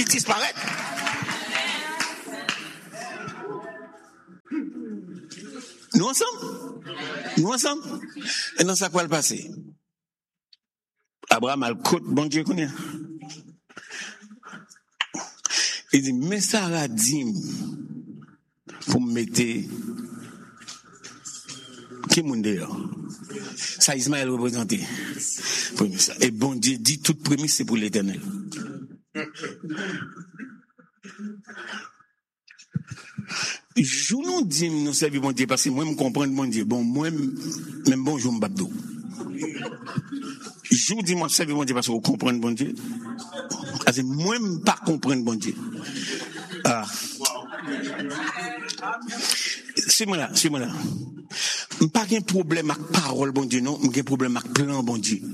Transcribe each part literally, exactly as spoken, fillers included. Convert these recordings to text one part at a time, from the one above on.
il disparaît. Nous ensemble? Nous ensemble? Et dans ça, quoi le passé? Abraham a le côte, bon Dieu connaît. Il dit, mais Sarah dit, pour me mettre, qui est mon dehors? Ça, Ismaël représenté. Et bon Dieu dit, toute prémisse, c'est pour l'Éternel. Je nous dis, nous servons bon Dieu, parce que moi, je comprends bon Dieu. Bon, moi, même bon, je me bats. Je vous dis, moi, je serve bon Dieu, parce que vous comprenez bon Dieu. Parce que moi, je ne pas comprendre bon Dieu. Ah. C'est moi là, c'est moi là. Je n'ai pas de problème avec parole, bon Dieu, non. J'ai un problème avec plan, bon Dieu.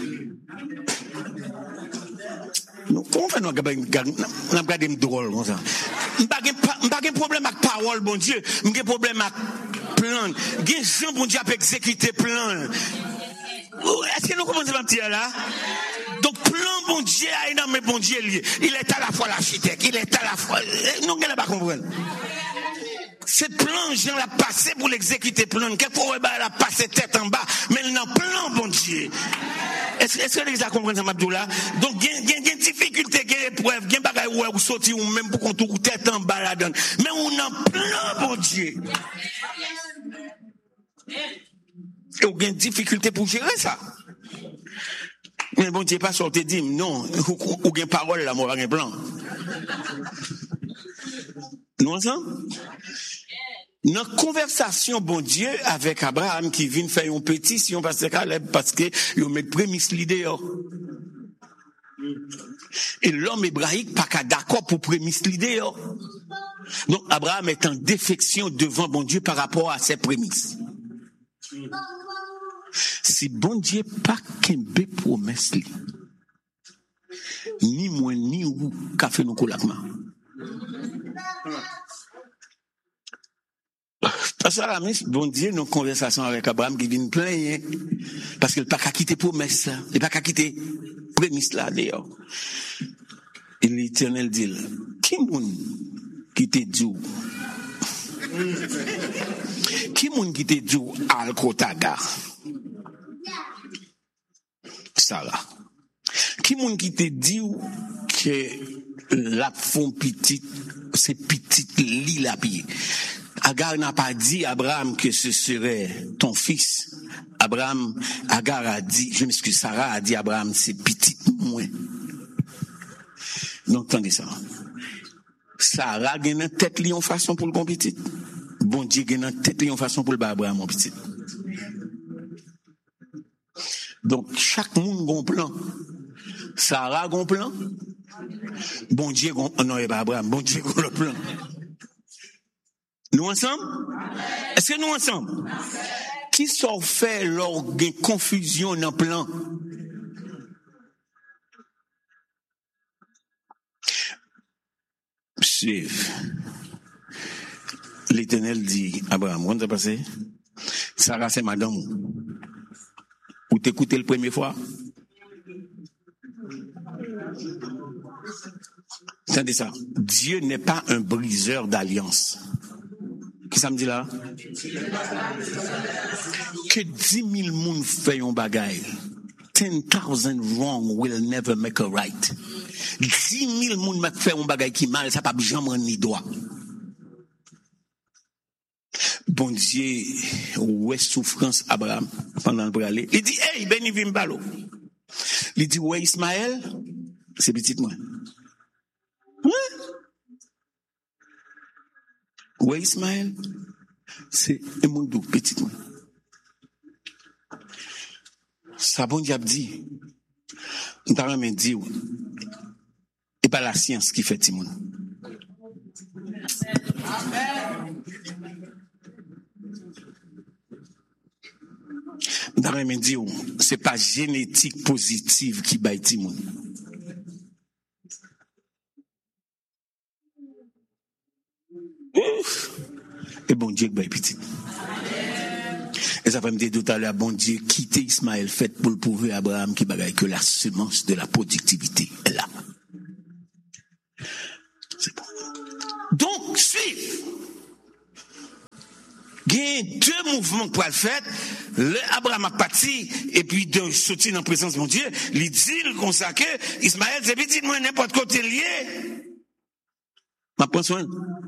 Non, comment fait nous regarder drôle comme ça? Je n'ai pas de problème avec parole, bon Dieu. J'ai un problème avec plan. J'ai un gens, bon Dieu, à exécuter plan. Est-ce que nous comprenons ce petit là? Donc, plan, bon Dieu, mais bon Dieu, il est à la fois l'architecte, il est à la fois. Nous ne pas comprendre. C'est plan, Jean l'a passé pour l'exécuter plan. Quelquefois, il a passé tête en bas, mais il n'a plan, bon Dieu. Est-ce, est-ce que les gens comprennent ça, Mabdoula? Donc, il y a une difficulté, il y a une épreuve, il y a une bagaille où vous sortez, ou même pour qu'on tourne tête en bas là-dedans. Mais on a plan, bon Dieu. Et on a une difficulté pour gérer ça. Mais bon Dieu, pas sorti dit, non, ou a une parole là, moi, un plan. Nous ensemble? Dans conversation, bon Dieu, avec Abraham qui vient faire une pétition parce que parce que il met prémisse l'idée. Et l'homme hébraïque pas qu'à d'accord pour prémisse l'idée. Donc Abraham est en défection devant bon Dieu par rapport à ses prémices. Si bon Dieu pas qu'un bé promesse li, ni moi ni ou qu'a fait nous colacement. Parce que la mise, bon Dieu, nos conversations avec Abraham qui vient plein, parce qu'il n'a pas qu'à quitter promesse là, il n'a pas qu'à quitter prémisse là d'ailleurs. Et l'Éternel dit, qui moun qui te dit, qui moun qui te dit al-Kotaga? Sarah. Qui moun qui te dit que la fond petite, c'est petite lit la pied? Agar n'a pas dit à Abraham que ce serait ton fils. Abraham, Agar a dit, je m'excuse, Sarah a dit à Abraham, c'est petit moins. Donc, attendez ça. Sarah a une tête li en façon pour le bon petit. Bon Dieu a une tête li en façon pour le bas Abraham, mon petit. Donc, chaque monde a un plan. Sarah a un plan. Bon Dieu a un, non, pas Abraham, bon Dieu a un plan. Nous ensemble? Est-ce que nous ensemble? Qui sont fait lors d'une confusion dans le plan? Suivre. L'Éternel dit, Abraham, on s'est passé? Sarah, c'est madame. Ou t'écoutez la première fois? Attendez ça. Dieu n'est pas un briseur d'alliance. Qui ça me dit là? Que dix mille moun fait un bagaille. Ten thousand wrong will never make a right. Dix mille moun fait un bagaille qui mal, ça pas jamais ni droit. Bon Dieu, ouais souffrance Abraham pendant le aller. Il dit, hey, Benny Vimbalo. Il dit, ouais Ismaël, c'est petit moi. Ouais. Ouais, Ismaël, c'est un monde petit. Ça, bon Dieu dit, on t'a même dit, et pas la science qui fait Timon. On t'a même dit, c'est pas génétique positive qui baille Timon. Et bon Dieu, bah, petit. Et ça va me dire tout à l'heure, bon Dieu, quitter Ismaël, fait pour le prouver à Abraham qui bagaille que la semence de la productivité est là. Donc, suivre. Il y a deux mouvements pour le faire. Le Abraham a parti, et puis de sortir dans la présence de mon Dieu, il dit comme ça que Ismaël, c'est petit, moi, n'importe côté lié. Ma prends soin.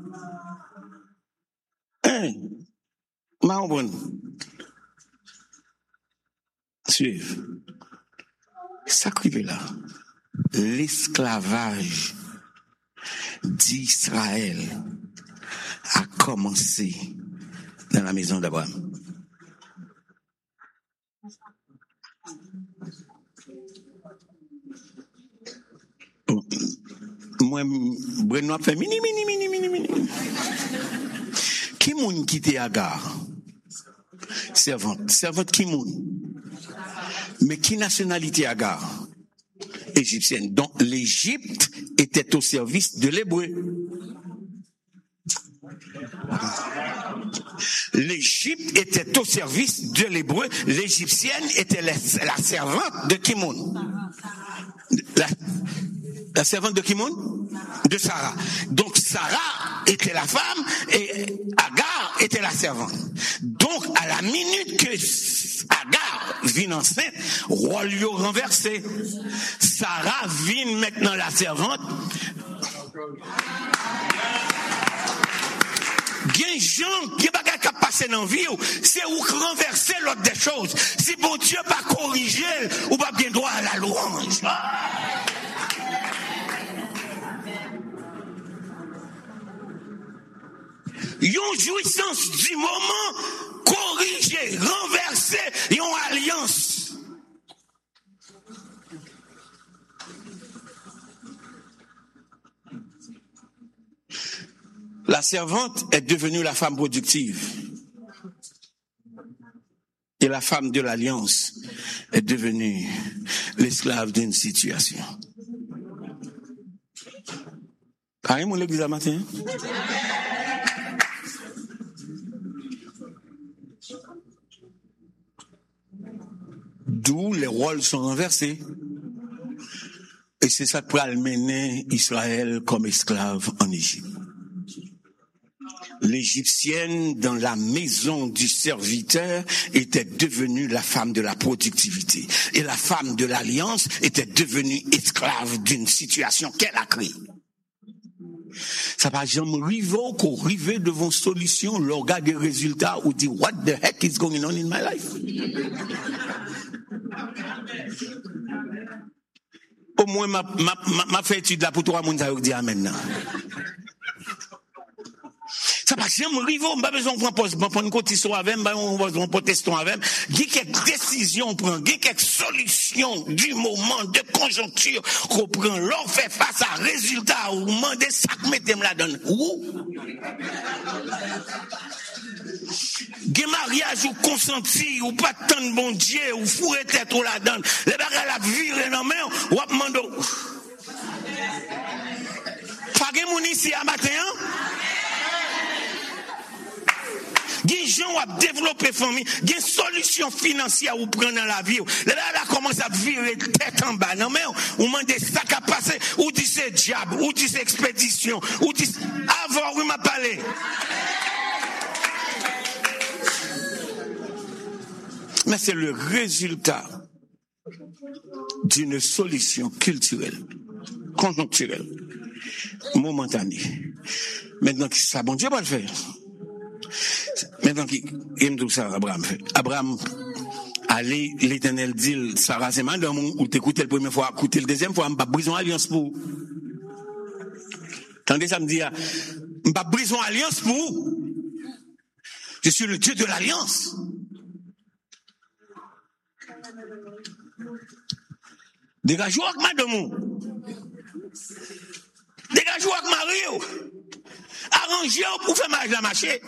Hein? Ma bonne. Suivre. Ça crive là. L'esclavage d'Israël a commencé dans la maison d'Abraham. Moi, Benoît fait mini, mini, mini, mini, mini. Qui moun quitté Agar? Servante. Servante qui moun? Mais qui nationalité Agar? Égyptienne. Donc l'Égypte était au service de l'Hébreu. L'Égypte était au service de l'Hébreu. L'Égyptienne était la, la servante de Kimoun. La, la servante de Kimoun? De Sarah. Donc Sarah était la femme et Agar était la servante. Donc à la minute que Agar vient enceinte, rôle lui renversé. Sarah vient maintenant la servante. Gen gens qui bagay ka passer dans vie, c'est ou renverser l'autre des choses. Si bon Dieu pas corriger, ou pas bien droit à la louange. Yon jouissance du moment, corriger, renverser, yon alliance. La servante est devenue la femme productive. Et la femme de l'alliance est devenue l'esclave d'une situation. Pareil, mon l'église à matin. D'où les rôles sont renversés. Et c'est ça qui peut amener Israël comme esclave en Égypte. L'Égyptienne, dans la maison du serviteur, était devenue la femme de la productivité. Et la femme de l'alliance était devenue esclave d'une situation qu'elle a créée. Ça va jamais arriver qu'on arrive devant solution, le regard des résultats, ou dit, what the heck is going on in my life? Au moins, ma, ma, ma, ma fait étude là pour toi, mon Dieu, dit amen. Ça passe jamais arrivé, on n'a pas besoin de prendre une cotisation avec, on va besoin de protester avec. Il y a quelques décisions on prend, il y a quelques solutions du moment, de conjoncture qu'on prend, l'on fait face à résultat, ou demander ça que mettez me la donne. Où? Des mariages ou consenti, ou pas tant de bon Dieu, ou fourré tête ou la donne. Les bagages la virent dans la main, ou à demander. Pas de moun ici à matin, des gens ont développé famille, des solutions financières ou prendre dans la vie. Là, là, commence à virer tête en bas. Non, mais, on demande ça qui a passé, ou dit c'est diable, ou dit c'est expédition, ou dit, avant, oui, m'a parlé. Mais c'est le résultat d'une solution culturelle, conjoncturelle, momentanée. Maintenant, ça, bon Dieu va le faire. Maintenant, il me dit ça, Abraham fait. Abraham, allez, l'Éternel dit, Sarah, c'est madame, ou t'écoutes la première fois, écoutez la deuxième fois, je ne pas briser alliance pour. Tandis ça me dit, je ne pas briser alliance pour. Je suis le Dieu de l'alliance. Dégagez-vous avec madame. Dégagez-vous avec Mario. Arrangez-vous pour faire mariage la marché.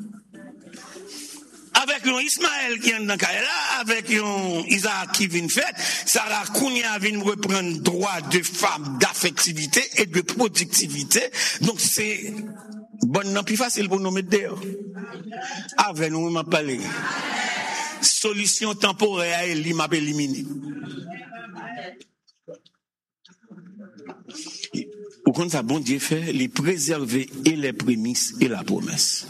Avec un Ismaël qui est dans Kaela, avec un Isaac qui vient faire, Sarah Kounia vient reprendre droit de femme d'affectivité et de productivité. Donc c'est bon, non plus facile pour nous mettre dehors. Avec nous, m'a parlé. Solution temporaire, il m'a éliminé. Ou comme ça, bon Dieu fait, les préserver et les prémices et la promesse.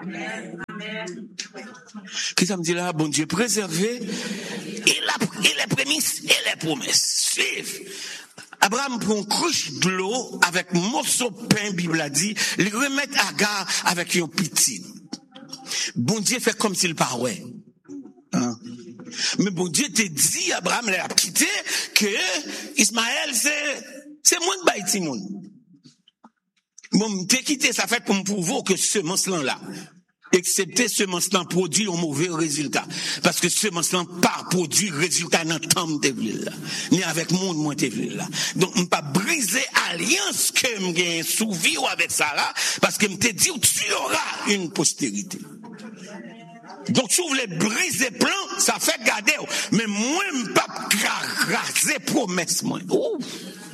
Qu'est-ce que ça me dit là? Bon Dieu préserver et, la, et les prémices et les promesses. Suivez. Abraham prend une cruche de l'eau avec un morceau de pain, Bible a dit, il remet Agar avec un petit. Bon Dieu fait comme s'il parlait. Hein? Mais bon Dieu te dit, Abraham l'a quitté, que Ismaël c'est, c'est moins de baïti moun. Bon, t'es quitté, ça fait pour me prouver que ce semence-là, là, excepté ce semence-là produit un mauvais résultat. Parce que ce semence-là pas produit résultat dans le temps de là. Ni avec monde, moi, de là. Donc, on pas briser alliance que m'gagne souvi ou avec ça là, parce que m'te dit, tu auras une postérité. Donc, si vous voulez briser plan, ça fait garder. Mais moi, m'pas raser promesse, moi. Ouf.